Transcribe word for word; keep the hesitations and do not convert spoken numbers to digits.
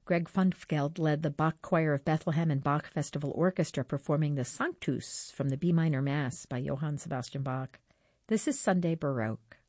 Greg Funfgeld led the Bach Choir of Bethlehem and Bach Festival Orchestra performing the Sanctus from the B minor Mass by Johann Sebastian Bach. This is Sunday Baroque.